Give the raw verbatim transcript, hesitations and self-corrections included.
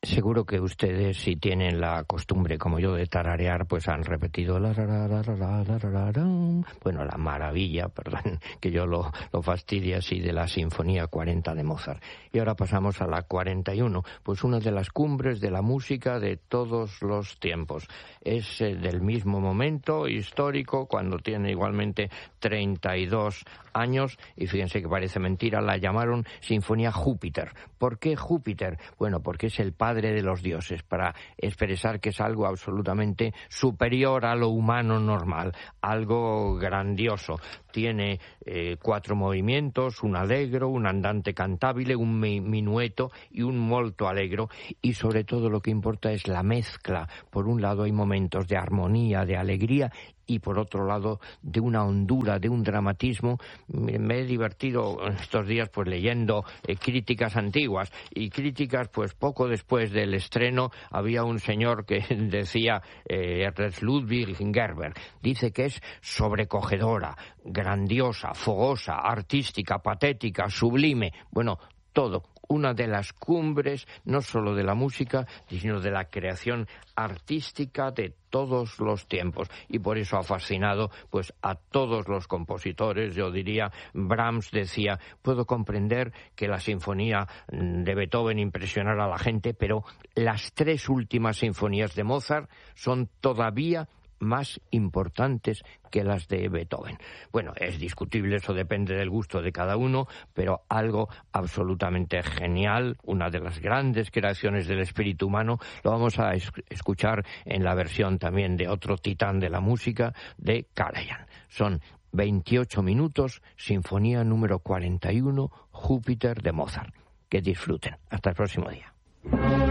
Seguro que ustedes, si tienen la costumbre, como yo, de tararear, pues han repetido la, la, la, la, la, la, la, la, bueno, la maravilla, perdón, que yo lo, lo fastidie así, de la Sinfonía cuarenta de Mozart. Y ahora pasamos a la cuarenta y uno, pues una de las cumbres de la música de todos los tiempos. Es eh, del mismo momento histórico, cuando tiene igualmente treinta y dos años, y fíjense que parece mentira, la llamaron Sinfonía Júpiter. ¿Por qué Júpiter? Bueno, porque es el padre de los dioses, para expresar que es algo absolutamente superior a lo humano normal, algo grandioso. Tiene eh, cuatro movimientos, un allegro, un andante cantabile, un mi minueto y un molto allegro, y sobre todo lo que importa es la mezcla. Por un lado hay momentos de armonía, de alegría, y por otro lado de una hondura, de un dramatismo. Me he divertido estos días pues leyendo eh, críticas antiguas, y críticas pues poco después del estreno. Había un señor que decía, eh, Ernst Ludwig Gerber, dice que es sobrecogedora, grandiosa, fogosa, artística, patética, sublime, bueno, todo. Una de las cumbres, no solo de la música, sino de la creación artística de todos los tiempos. Y por eso ha fascinado pues a todos los compositores. Yo diría, Brahms decía, puedo comprender que la sinfonía de Beethoven impresionara a la gente, pero las tres últimas sinfonías de Mozart son todavía más importantes que las de Beethoven. Bueno, es discutible, eso depende del gusto de cada uno, pero algo absolutamente genial, una de las grandes creaciones del espíritu humano. Lo vamos a es- escuchar en la versión también de otro titán de la música, de Karajan. Son veintiocho minutos, Sinfonía número cuarenta y uno, Júpiter de Mozart. Que disfruten. Hasta el próximo día.